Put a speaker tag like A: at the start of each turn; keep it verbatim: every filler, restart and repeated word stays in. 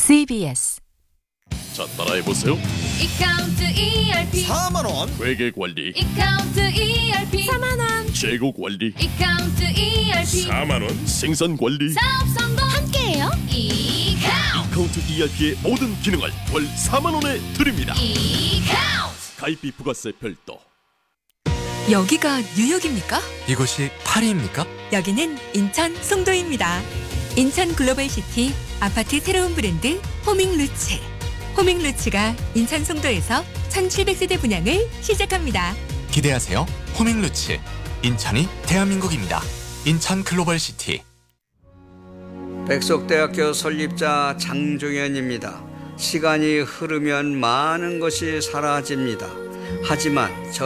A: 씨비에스.
B: 자, 따라해보세요.
C: 이카운트 이알피
D: 사만 원.
B: 회계관리,
C: 이카운트 이알피
A: 사만 원.
B: 재고관리,
C: 이카운트 이알피
B: 사만 원. 생산관리,
C: 사업 성공 함께해요. 이카운트
B: 카운트 이알피의 모든 기능을 월 사만 원에 드립니다.
C: 이카운트
B: 가입비 부가세 별도.
A: 여기가 뉴욕입니까?
D: 이곳이 파리입니까?
A: 여기는 인천 송도입니다. 인천 글로벌시티 아파트 새로운 브랜드 호밍루츠. 호밍루츠가 인천 송도에서 천칠백 세대 분양을 시작합니다.
D: 기대하세요. 호밍루츠. 인천이 대한민국입니다. 인천 글로벌시티.
E: 백석대학교 설립자 장종현입니다. 시간이 흐르면 많은 것이 사라집니다. 하지만